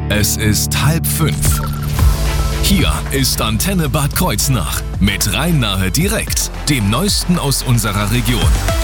Es ist 4:30. Hier ist Antenne Bad Kreuznach mit Rhein-Nahe direkt, dem Neuesten aus unserer Region.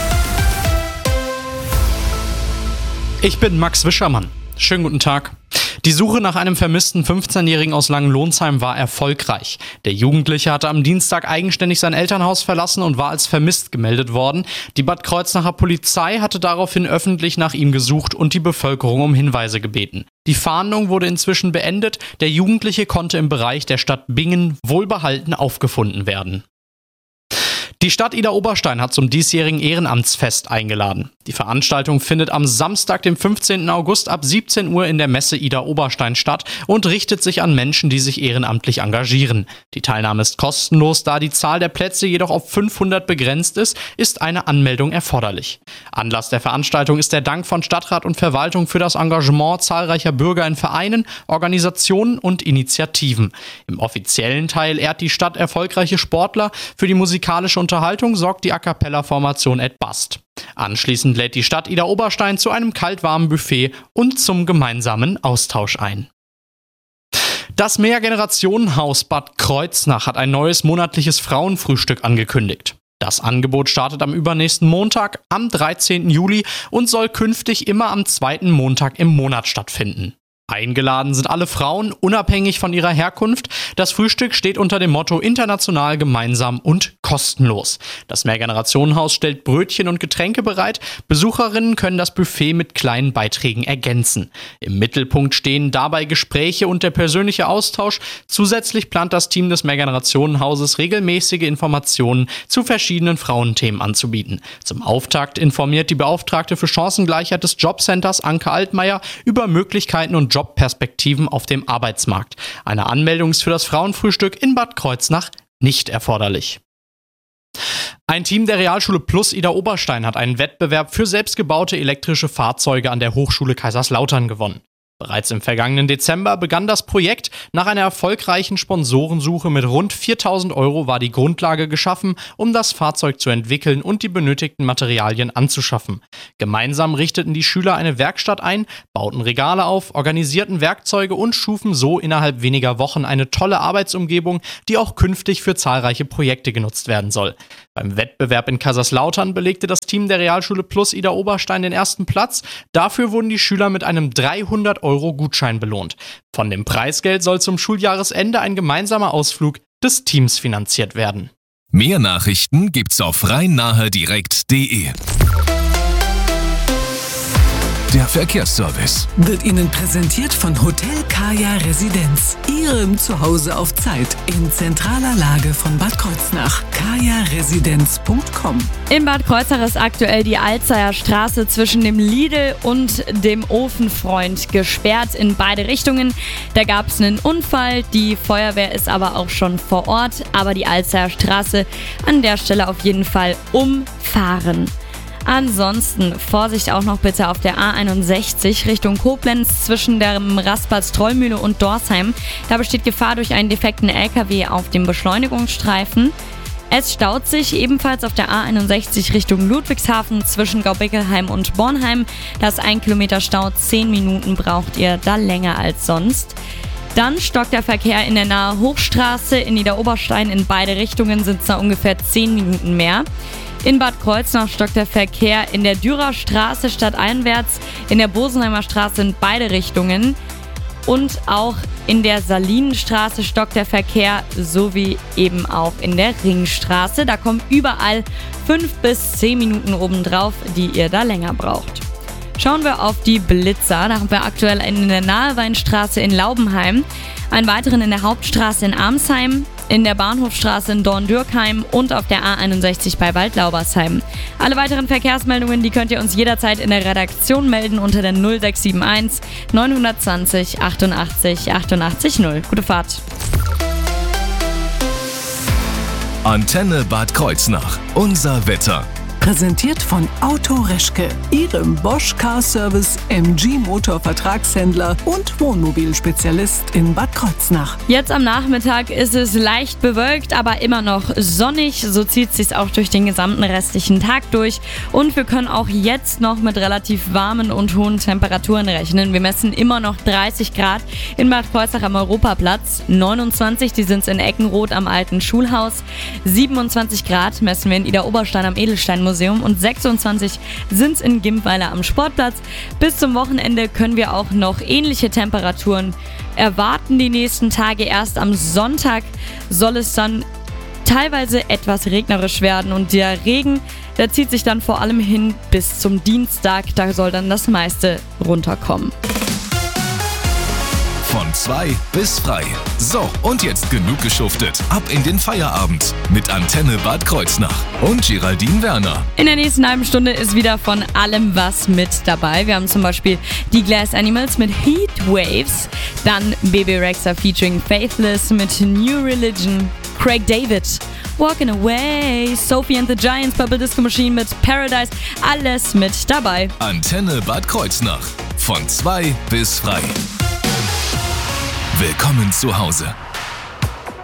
Ich bin Max Wischermann. Schönen guten Tag. Die Suche nach einem vermissten 15-Jährigen aus Langenlohnsheim war erfolgreich. Der Jugendliche hatte am Dienstag eigenständig sein Elternhaus verlassen und war als vermisst gemeldet worden. Die Bad Kreuznacher Polizei hatte daraufhin öffentlich nach ihm gesucht und die Bevölkerung um Hinweise gebeten. Die Fahndung wurde inzwischen beendet. Der Jugendliche konnte im Bereich der Stadt Bingen wohlbehalten aufgefunden werden. Die Stadt Idar-Oberstein hat zum diesjährigen Ehrenamtsfest eingeladen. Die Veranstaltung findet am Samstag, dem 15. August ab 17 Uhr in der Messe Idar-Oberstein statt und richtet sich an Menschen, die sich ehrenamtlich engagieren. Die Teilnahme ist kostenlos, da die Zahl der Plätze jedoch auf 500 begrenzt ist eine Anmeldung erforderlich. Anlass der Veranstaltung ist der Dank von Stadtrat und Verwaltung für das Engagement zahlreicher Bürger in Vereinen, Organisationen und Initiativen. Im offiziellen Teil ehrt die Stadt erfolgreiche Sportler. Für die musikalische Unterhaltung sorgt die A-Cappella-Formation Ed Bast. Anschließend lädt die Stadt Idar-Oberstein zu einem kalt-warmen Buffet und zum gemeinsamen Austausch ein. Das Mehrgenerationenhaus Bad Kreuznach hat ein neues monatliches Frauenfrühstück angekündigt. Das Angebot startet am übernächsten Montag, am 13. Juli und soll künftig immer am zweiten Montag im Monat stattfinden. Eingeladen sind alle Frauen, unabhängig von ihrer Herkunft. Das Frühstück steht unter dem Motto international, gemeinsam und kostenlos. Das Mehrgenerationenhaus stellt Brötchen und Getränke bereit. Besucherinnen können das Buffet mit kleinen Beiträgen ergänzen. Im Mittelpunkt stehen dabei Gespräche und der persönliche Austausch. Zusätzlich plant das Team des Mehrgenerationenhauses regelmäßige Informationen zu verschiedenen Frauenthemen anzubieten. Zum Auftakt informiert die Beauftragte für Chancengleichheit des Jobcenters Anke Altmaier über Möglichkeiten und Jobperspektiven auf dem Arbeitsmarkt. Eine Anmeldung ist für das Frauenfrühstück in Bad Kreuznach nicht erforderlich. Ein Team der Realschule Plus Idar-Oberstein hat einen Wettbewerb für selbstgebaute elektrische Fahrzeuge an der Hochschule Kaiserslautern gewonnen. Bereits im vergangenen Dezember begann das Projekt. Nach einer erfolgreichen Sponsorensuche mit rund 4.000 € war die Grundlage geschaffen, um das Fahrzeug zu entwickeln und die benötigten Materialien anzuschaffen. Gemeinsam richteten die Schüler eine Werkstatt ein, bauten Regale auf, organisierten Werkzeuge und schufen so innerhalb weniger Wochen eine tolle Arbeitsumgebung, die auch künftig für zahlreiche Projekte genutzt werden soll. Beim Wettbewerb in Kaiserslautern belegte das Team der Realschule Plus Idar-Oberstein den ersten Platz. Dafür wurden die Schüler mit einem 300 € Gutschein belohnt. Von dem Preisgeld soll zum Schuljahresende ein gemeinsamer Ausflug des Teams finanziert werden. Mehr Nachrichten gibt's auf rhein-nahe-direkt.de. Der Verkehrsservice wird Ihnen präsentiert von Hotel Kaya Residenz, Ihrem Zuhause auf Zeit, in zentraler Lage von Bad Kreuznach. kajaresidenz.com. In Bad Kreuznach ist aktuell die Alzeyer Straße zwischen dem Lidl und dem Ofenfreund gesperrt in beide Richtungen. Da gab es einen Unfall, die Feuerwehr ist aber auch schon vor Ort, aber die Alzeyer Straße an der Stelle auf jeden Fall umfahren. Ansonsten Vorsicht auch noch bitte auf der A61 Richtung Koblenz zwischen der Rastplatz-Trollmühle und Dorsheim. Da besteht Gefahr durch einen defekten LKW auf dem Beschleunigungsstreifen. Es staut sich ebenfalls auf der A61 Richtung Ludwigshafen zwischen Gaubeckelheim und Bornheim. Das 1 Kilometer Stau, 10 Minuten braucht ihr da länger als sonst. Dann stockt der Verkehr in der Nahe Hochstraße in Idar-Oberstein. In beide Richtungen sind es da ungefähr 10 Minuten mehr. In Bad Kreuznach stockt der Verkehr in der Dürerstraße stadteinwärts, in der Bosenheimer Straße in beide Richtungen und auch in der Salinenstraße stockt der Verkehr, sowie eben auch in der Ringstraße. Da kommen überall 5 bis 10 Minuten obendrauf, die ihr da länger braucht. Schauen wir auf die Blitzer. Da haben wir aktuell in der Naheweinstraße in Laubenheim, einen weiteren in der Hauptstraße in Armsheim, in der Bahnhofstraße in Dorn-Dürkheim und auf der A61 bei Waldlaubersheim. Alle weiteren Verkehrsmeldungen, die könnt ihr uns jederzeit in der Redaktion melden unter der 0671 920 88 88 0. Gute Fahrt. Antenne Bad Kreuznach. Unser Wetter. Präsentiert von Auto Reschke, Ihrem Bosch Car Service MG Motor Vertragshändler und Wohnmobilspezialist in Bad Kreuznach. Jetzt am Nachmittag ist es leicht bewölkt, aber immer noch sonnig. So zieht es sich auch durch den gesamten restlichen Tag durch. Und wir können auch jetzt noch mit relativ warmen und hohen Temperaturen rechnen. Wir messen immer noch 30 Grad in Bad Kreuznach am Europaplatz, 29, die sind in Eckenroth am Alten Schulhaus, 27 Grad messen wir in Idar-Oberstein am Edelsteinmuseum und 26 sind es in Gimpweiler am Sportplatz. Bis zum Wochenende können wir auch noch ähnliche Temperaturen erwarten. Die nächsten Tage, erst am Sonntag soll es dann teilweise etwas regnerisch werden und der Regen, der zieht sich dann vor allem hin bis zum Dienstag, da soll dann das meiste runterkommen. Von 2 bis frei. So, und jetzt genug geschuftet. Ab in den Feierabend mit Antenne Bad Kreuznach und Geraldine Werner. In der nächsten halben Stunde ist wieder von allem was mit dabei. Wir haben zum Beispiel die Glass Animals mit Heat Waves, dann Bebe Rexha featuring Faithless mit New Religion, Craig David, Walking Away, Sophie and the Giants, Purple Disco Machine mit Paradise, alles mit dabei. Antenne Bad Kreuznach. Von 2 bis frei. Willkommen zu Hause.